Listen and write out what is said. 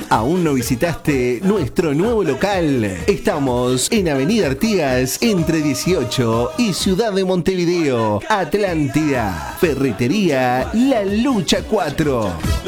¿Aún no visitaste nuestro nuevo local? Estamos en Avenida Artigas, entre 18 y Ciudad de Montevideo, Atlántida. Ferretería La Lucha 4.